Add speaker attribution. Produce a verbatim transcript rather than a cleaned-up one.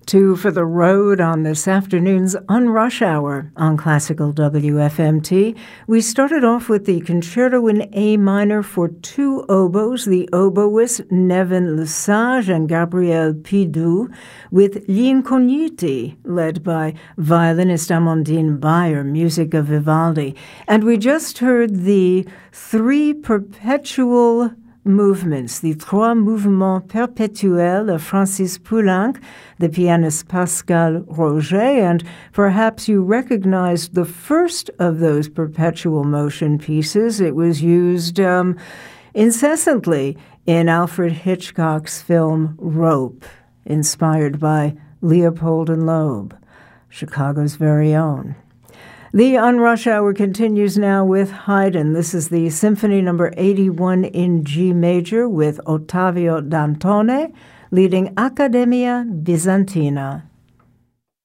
Speaker 1: Two for the road on this afternoon's Unrush Hour on Classical W F M T. We started off with the Concerto in A minor for two oboes, the oboists Nevin Lesage and Gabriel Pidou, with Gli Incogniti, led by violinist Amandine Bayer, music of Vivaldi. And we just heard the three perpetual movements, the Trois Mouvements Perpétuels of Francis Poulenc, the pianist Pascal Roger, and perhaps you recognized the first of those perpetual motion pieces. It was used um, incessantly in Alfred Hitchcock's film Rope, inspired by Leopold and Loeb, Chicago's very own. The Unrush Hour continues now with Haydn. This is the Symphony Number eighty-one in G major with Ottavio Dantone leading Accademia Bizantina.